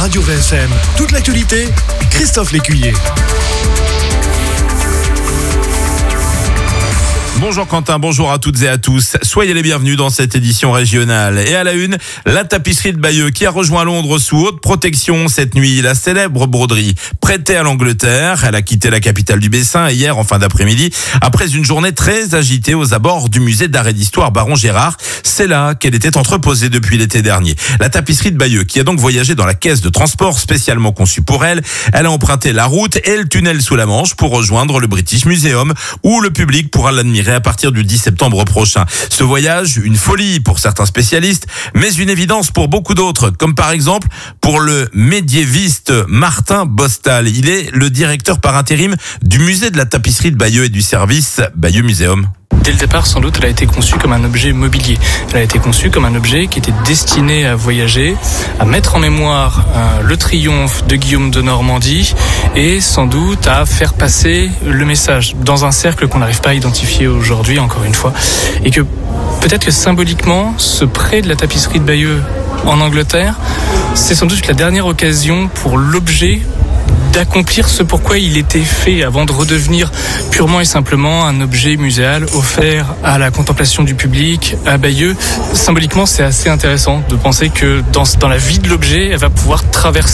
Radio VSM. Toute l'actualité, Christophe Lécuyer. Bonjour Quentin, bonjour à toutes et à tous. Soyez les bienvenus dans cette édition régionale. Et à la une, la tapisserie de Bayeux qui a rejoint Londres sous haute protection cette nuit. La célèbre broderie prêtée à l'Angleterre. Elle a quitté la capitale du Bessin hier en fin d'après-midi après une journée très agitée aux abords du musée d'art et d'histoire Baron Gérard. C'est là qu'elle était entreposée depuis l'été dernier. La tapisserie de Bayeux qui a donc voyagé dans la caisse de transport spécialement conçue pour elle. Elle a emprunté la route et le tunnel sous la Manche pour rejoindre le British Museum où le public pourra l'admirer à partir du 10 septembre prochain. Ce voyage, une folie pour certains spécialistes, mais une évidence pour beaucoup d'autres, comme par exemple pour le médiéviste Martin Bostal. Il est le directeur par intérim du musée de la tapisserie de Bayeux et du service Bayeux Museum. Dès le départ, sans doute, elle a été conçue comme un objet mobilier. Elle a été conçue comme un objet qui était destiné à voyager, à mettre en mémoire le triomphe de Guillaume de Normandie et sans doute à faire passer le message dans un cercle qu'on n'arrive pas à identifier aujourd'hui, encore une fois. Et que peut-être que symboliquement, ce prêt de la tapisserie de Bayeux en Angleterre, c'est sans doute la dernière occasion pour l'objet d'accomplir ce pourquoi il était fait avant de redevenir purement et simplement un objet muséal offert à la contemplation du public à Bayeux. Symboliquement, c'est assez intéressant de penser que dans la vie de l'objet, elle va pouvoir traverser